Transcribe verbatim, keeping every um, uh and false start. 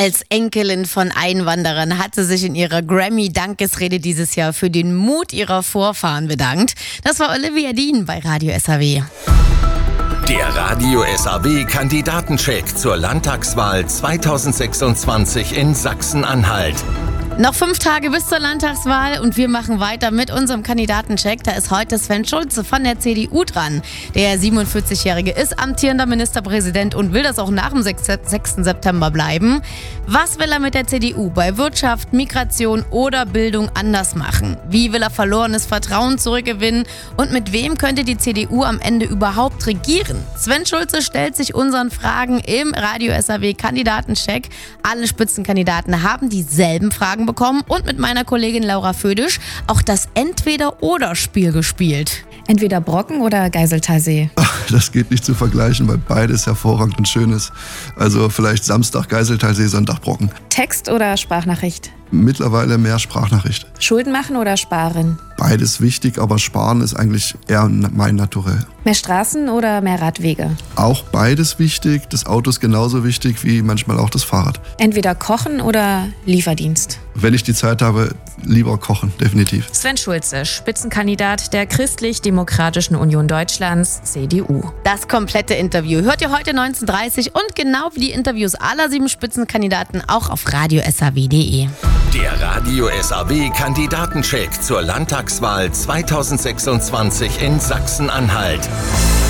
Als Enkelin von Einwanderern hat sie sich in ihrer Grammy-Dankesrede dieses Jahr für den Mut ihrer Vorfahren bedankt. Das war Olivia Dean bei Radio S R W. Der Radio S R W-Kandidatencheck zur Landtagswahl zweitausendsechsundzwanzig in Sachsen-Anhalt. Noch fünf Tage bis zur Landtagswahl und wir machen weiter mit unserem Kandidatencheck. Da ist heute Sven Schulze von der C D U dran. Der siebenundvierzigjährige ist amtierender Ministerpräsident und will das auch nach dem sechsten September bleiben. Was will er mit der C D U bei Wirtschaft, Migration oder Bildung anders machen? Wie will er verlorenes Vertrauen zurückgewinnen? Und mit wem könnte die C D U am Ende überhaupt regieren? Sven Schulze stellt sich unseren Fragen im Radio S R W-Kandidatencheck. Alle Spitzenkandidaten haben dieselben Fragen bekommen und mit meiner Kollegin Laura Födisch auch das Entweder-Oder-Spiel gespielt. Entweder Brocken oder Geiseltalsee? Ach, das geht nicht zu vergleichen, weil beides hervorragend und schön ist. Also vielleicht Samstag Geiseltalsee, Sonntag Brocken. Text oder Sprachnachricht? Mittlerweile mehr Sprachnachricht. Schulden machen oder sparen? Beides wichtig, aber Sparen ist eigentlich eher mein Naturell. Mehr Straßen oder mehr Radwege? Auch beides wichtig. Das Auto ist genauso wichtig wie manchmal auch das Fahrrad. Entweder kochen oder Lieferdienst? Wenn ich die Zeit habe, lieber kochen, definitiv. Sven Schulze, Spitzenkandidat der Christlich-Demokratischen Union Deutschlands, C D U. Das komplette Interview hört ihr heute neunzehn Uhr dreißig und genau wie die Interviews aller sieben Spitzenkandidaten auch auf radio s r w punkt d e. Der Radio S R W-Kandidatencheck zur Landtagswahl zweitausendsechsundzwanzig in Sachsen-Anhalt.